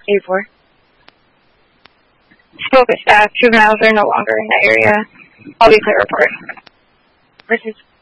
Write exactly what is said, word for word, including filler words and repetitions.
A four. Focus staff, juveniles are no longer in that area. All be clear report. Versus